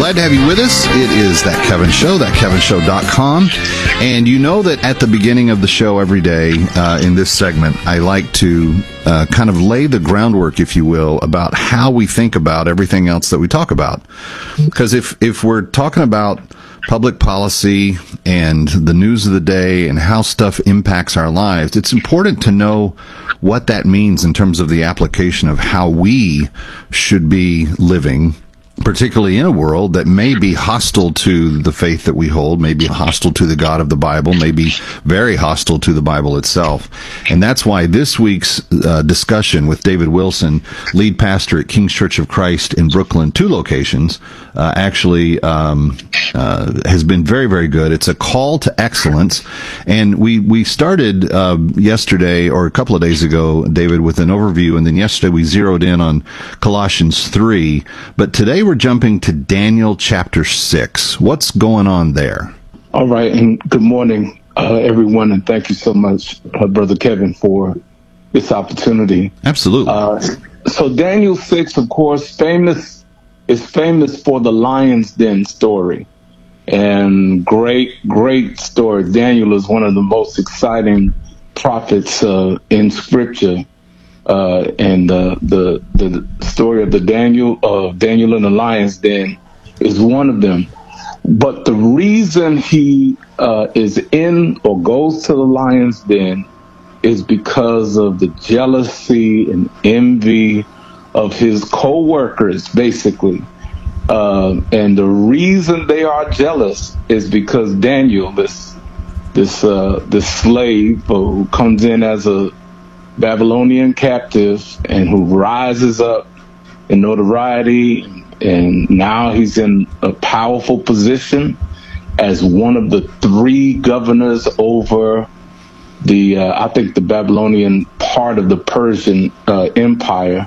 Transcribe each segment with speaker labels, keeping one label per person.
Speaker 1: Glad to have you with us. It is That Kevin Show, thatkevinshow.com. And you know that at the beginning of the show every day in this segment, I like to kind of lay the groundwork, if you will, about how we think about everything else that we talk about. Because if we're talking about public policy and the news of the day and how stuff impacts our lives, it's important to know what that means in terms of the application of how we should be living, particularly in a world that may be hostile to the faith that we hold, may be hostile to the God of the Bible, may be very hostile to the Bible itself. And that's why this week's discussion with David Wilson, lead pastor at King's Church of Christ in Brooklyn, 2 locations, actually has been very, very good. It's a call to excellence. And we started yesterday, or a couple of days ago, David, with an overview, and then yesterday we zeroed in on Colossians 3. But today we're jumping to Daniel chapter 6. What's going on there?
Speaker 2: All right, and good morning, everyone, and thank you so much, Brother Kevin, for this opportunity.
Speaker 1: Absolutely.
Speaker 2: So Daniel 6, of course, is famous for the lion's den story. And great story. Daniel is one of the most exciting prophets in Scripture. And the story of Daniel in the lion's den is one of them. But the reason he is in or goes to the lion's den is because of the jealousy and envy of his co-workers, basically. And the reason they are jealous is because Daniel, this slave who comes in as a Babylonian captive and who rises up in notoriety, and now he's in a powerful position as one of the 3 governors over I think the Babylonian part of the Persian Empire.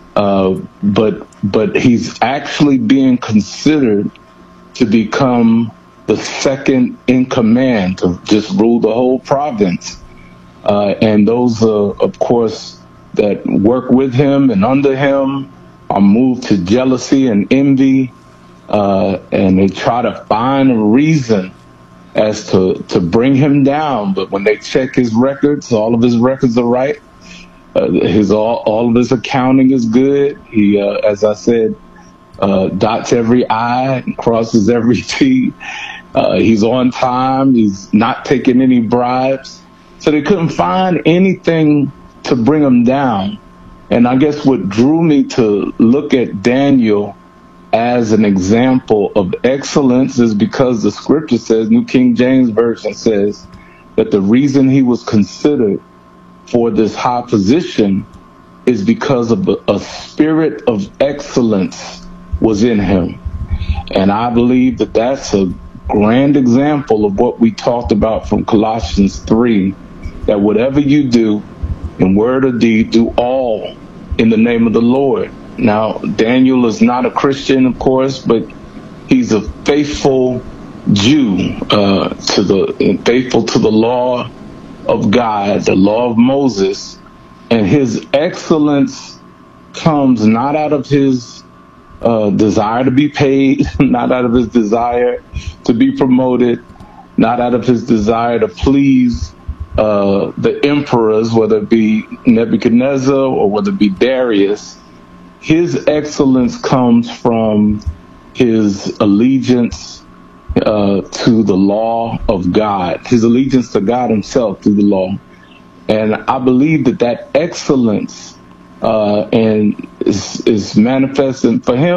Speaker 2: But he's actually being considered to become the second in command to just rule the whole province. And those, of course, that work with him and under him are moved to jealousy and envy, and they try to find a reason as to bring him down. But when they check his records, all of his records are right. All of his accounting is good. He, as I said, dots every I and crosses every T. He's on time. He's not taking any bribes. So they couldn't find anything to bring him down. And I guess what drew me to look at Daniel as an example of excellence is because the Scripture says, New King James Version says, that the reason he was considered for this high position is because of a spirit of excellence was in him. And I believe that that's a grand example of what we talked about from Colossians 3, that whatever you do in word or deed, do all in the name of the Lord. Now, Daniel is not a Christian, of course, but he's a faithful Jew, faithful to the law of God, the law of Moses, and his excellence comes not out of his desire to be paid, not out of his desire to be promoted, not out of his desire to please the emperors, whether it be Nebuchadnezzar or whether it be Darius. His excellence comes from his allegiance to the law of God, his allegiance to God himself through the law. And I believe that excellence is manifesting for him.